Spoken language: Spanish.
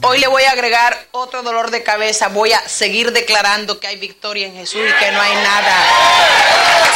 Hoy le voy a agregar otro dolor de cabeza. Voy a seguir declarando que hay victoria en Jesús y que no hay nada